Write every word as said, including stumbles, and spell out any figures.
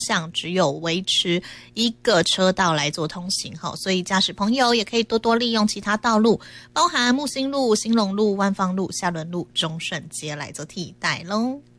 向只有维持一个车道来做通行，所以驾驶朋友也可以多多利用其他道路，包含木星路、兴隆路、万芳路、下仑路、中顺街来做替代咯。